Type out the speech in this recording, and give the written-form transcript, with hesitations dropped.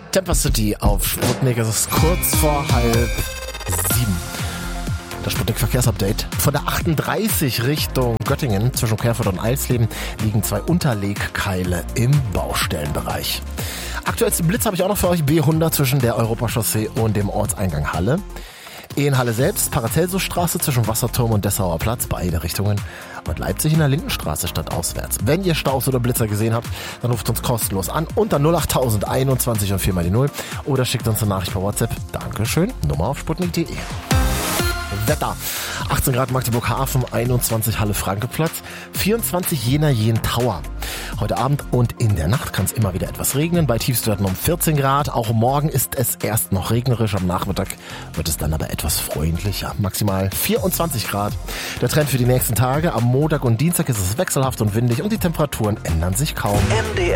Temper City auf Sputnik. Es ist kurz vor 6:30. Das Sputnik-Verkehrsupdate. Von der 38 Richtung Göttingen zwischen Querfurt und Eilsleben liegen 2 Unterlegkeile im Baustellenbereich. Aktuellsten Blitz habe ich auch noch für euch. B100 zwischen der Europachaussee und dem Ortseingang Halle. In Halle selbst, Paracelsusstraße zwischen Wasserturm und Dessauer Platz, beide Richtungen. Und Leipzig in der Lindenstraße stadtauswärts. Wenn ihr Staus oder Blitzer gesehen habt, dann ruft uns kostenlos an unter 08000 21 und 4 mal die 0 oder schickt uns eine Nachricht per WhatsApp. Dankeschön. Nummer auf sputnik.de. Wetter. 18 Grad Magdeburg Hafen, 21 Halle Frankeplatz, 24 Jena Jen Tower. Heute Abend und in der Nacht kann es immer wieder etwas regnen, bei Tiefstwerten um 14 Grad. Auch morgen ist es erst noch regnerisch, am Nachmittag wird es dann aber etwas freundlicher. Maximal 24 Grad. Der Trend für die nächsten Tage, am Montag und Dienstag ist es wechselhaft und windig und die Temperaturen ändern sich kaum. MDR